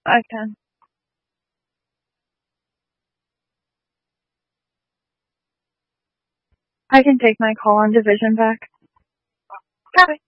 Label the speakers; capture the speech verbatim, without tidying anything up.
Speaker 1: I can. I can take my call on Division back. Copy.